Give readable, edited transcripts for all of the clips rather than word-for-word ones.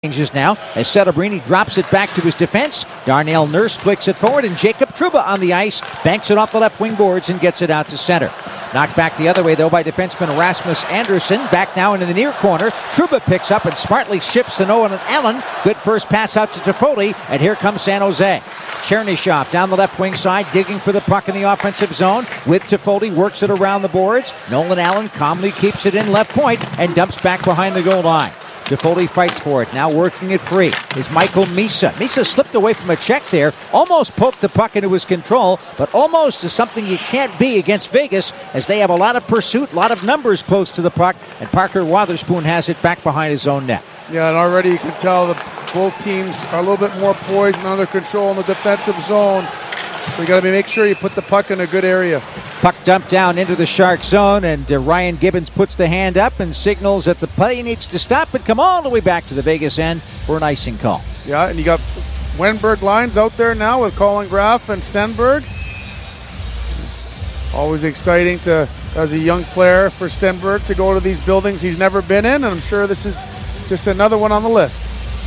Changes now as Celebrini drops it back to his defense. Darnell Nurse flicks it forward, and Jacob Trouba on the ice banks it off the left wing boards and gets it out to center. Knocked back the other way, though, by defenseman Rasmus Andersson. Back now into the near corner. Trouba picks up and smartly shifts to Nolan Allen. Good first pass out to Toffoli, and here comes San Jose. Chernyshov down the left wing side, digging for the puck in the offensive zone. With Toffoli, works it around the boards. Nolan Allen calmly keeps it in left point and dumps back behind the goal line. Toffoli fights for it. Now working it free is Michael Misa. Misa slipped away from a check there. Almost poked the puck into his control, but almost is something you can't be against Vegas, as they have a lot of pursuit, a lot of numbers close to the puck, and Parker Wotherspoon has it back behind his own net. Yeah, and already you can tell that both teams are a little bit more poised and under control in the defensive zone. So you got to make sure you put the puck in a good area. Puck dumped down into the Shark zone, and Ryan Gibbons puts the hand up and signals that the play needs to stop and come all the way back to the Vegas end for an icing call. Yeah, and you got Wenberg lines out there now with Colin Graff and Stenberg. It's always exciting to, as a young player, for Stenberg to go to these buildings he's never been in, and I'm sure this is just another one on the list.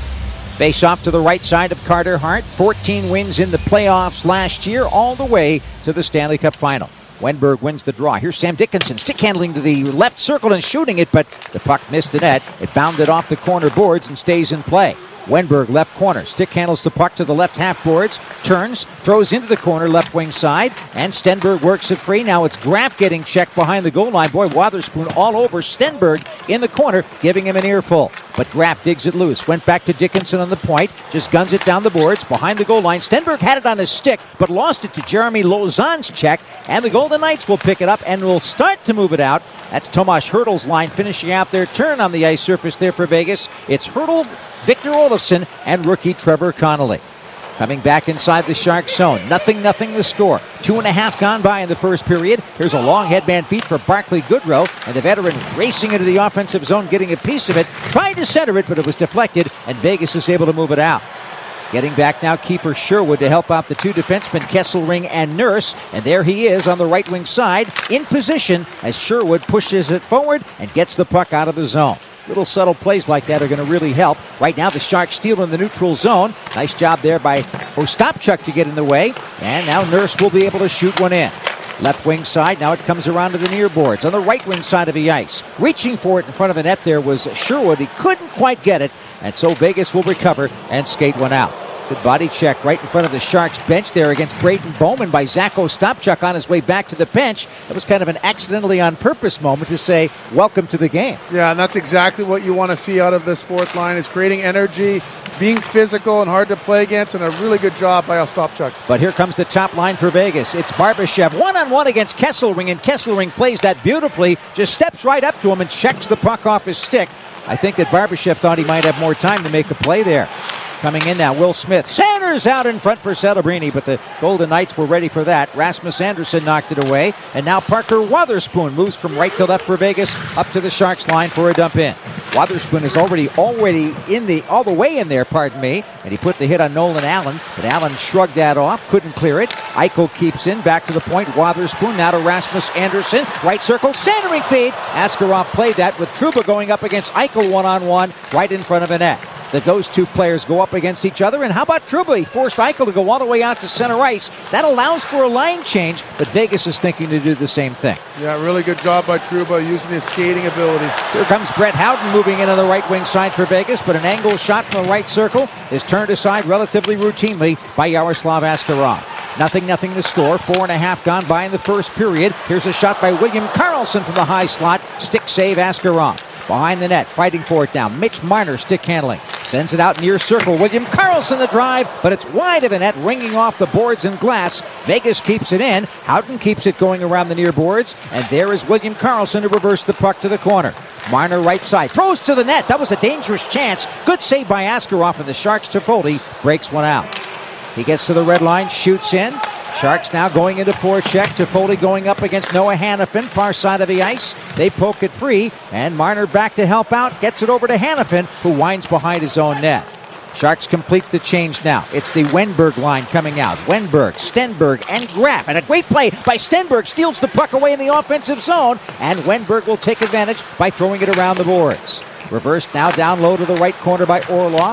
Face off to the right side of Carter Hart. 14 wins in the playoffs last year, all the way to the Stanley Cup final. Wenberg wins the draw. Here's Sam Dickinson, stick handling to the left circle and shooting it, but the puck missed the net. It bounded off the corner boards and stays in play. Wenberg left corner, stick handles the puck to the left half boards, turns, throws into the corner left wing side, and Stenberg works it free. Now it's Graff getting checked behind the goal line. Boy, Wotherspoon all over Stenberg in the corner, giving him an earful. But Graff digs it loose, went back to Dickinson on the point, just guns it down the boards behind the goal line. Stenberg had it on his stick, but lost it to Jeremy Lauzon's check, and the Golden Knights will pick it up and will start to move it out. That's Tomas Hertl's line finishing out their turn on the ice surface there for Vegas. It's Hertl, Victor Olofsson, and rookie Trevor Connolly. Coming back inside the Shark zone. 0-0 the score. 2.5 gone by in the first period. Here's a long headman feed for Barclay Goodrow, and the veteran racing into the offensive zone, getting a piece of it. Tried to center it, but it was deflected, and Vegas is able to move it out. Getting back now, Kiefer Sherwood to help out the two defensemen, Kesselring and Nurse. And there he is on the right wing side, in position as Sherwood pushes it forward and gets the puck out of the zone. Little subtle plays like that are going to really help. Right now, the Sharks steal in the neutral zone. Nice job there by Ostapchuk to get in the way. And now Nurse will be able to shoot one in. Left wing side, now it comes around to the near boards. On the right wing side of the ice, reaching for it in front of the net there was Sherwood. He couldn't quite get it, and so Vegas will recover and skate one out. Good body check right in front of the Sharks bench there against Braden Bowman by Zach Ostapchuk on his way back to the bench. That was kind of an accidentally on purpose moment to say, welcome to the game. Yeah, and that's exactly what you want to see out of this fourth line, is creating energy, being physical and hard to play against, and a really good job by Ostapchuk. But here comes the top line for Vegas. It's Barbashev one-on-one against Kesselring, and Kesselring plays that beautifully, just steps right up to him and checks the puck off his stick. I think that Barbashev thought he might have more time to make a play there. Coming in now, Will Smith. Sanders out in front for Celebrini, but the Golden Knights were ready for that. Rasmus Andersson knocked it away, and now Parker Wotherspoon moves from right to left for Vegas up to the Sharks line for a dump in. Wotherspoon is already all the way in there, and he put the hit on Nolan Allen, but Allen shrugged that off, couldn't clear it. Eichel keeps in, back to the point. Wotherspoon now to Rasmus Andersson, right circle, centering feed. Askarov played that with Trouba going up against Eichel one-on-one right in front of the net. Those two players go up against each other, and how about Trouba? He forced Eichel to go all the way out to center ice. That allows for a line change, but Vegas is thinking to do the same thing. Yeah, really good job by Trouba using his skating ability. Here comes Brett Howden moving in on the right wing side for Vegas, but an angle shot from the right circle is turned aside relatively routinely by Yaroslav Askarov. 0-0 the score. 4.5 gone by in the first period. Here's a shot by William Karlsson from the high slot. Stick save Askarov. Behind the net, fighting for it now. Mitch Marner stick handling. Sends it out near circle. William Karlsson the drive, but it's wide of the net, ringing off the boards and glass. Vegas keeps it in. Houghton keeps it going around the near boards, and there is William Karlsson to reverse the puck to the corner. Marner right side, throws to the net. That was a dangerous chance. Good save by Askarov, and the Sharks Toffoli breaks one out. He gets to the red line, shoots in. Sharks now going into forecheck. Toffoli going up against Noah Hanifin, far side of the ice. They poke it free, and Marner back to help out. Gets it over to Hanifin, who winds behind his own net. Sharks complete the change now. It's the Wenberg line coming out. Wenberg, Stenberg, and Graff. And a great play by Stenberg. Steals the puck away in the offensive zone, and Wenberg will take advantage by throwing it around the boards. Reversed now down low to the right corner by Orlov.